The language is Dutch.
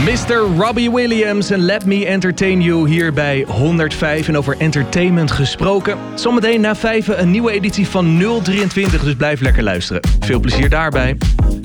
Mr. Robbie Williams en Let Me Entertain You hier bij 105. En over entertainment gesproken. Zometeen na 5 een nieuwe editie van 023, dus blijf lekker luisteren. Veel plezier daarbij.